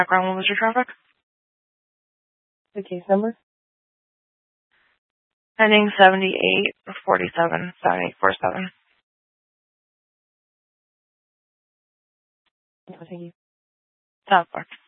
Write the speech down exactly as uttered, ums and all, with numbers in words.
Background, what was your traffic? The case number? Pending seventy-eight forty-seven, seventy-eight forty-seven. No, thank you. South Park.